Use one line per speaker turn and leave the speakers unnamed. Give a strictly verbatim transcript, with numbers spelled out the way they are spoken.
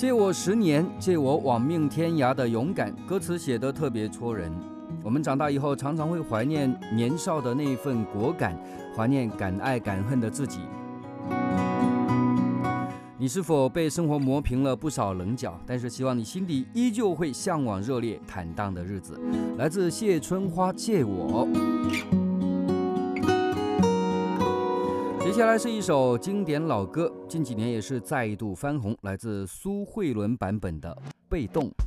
借我十年，借我亡命天涯的勇敢，歌词写得特别戳人。我们长大以后，常常会怀念年少的那一份果敢，怀念敢爱敢恨的自己。你是否被生活磨平了不少棱角？但是希望你心底依旧会向往热烈坦荡的日子。来自谢春花，借我。接下来是一首经典老歌，近几年也是再度翻红，来自苏慧伦版本的《被动》。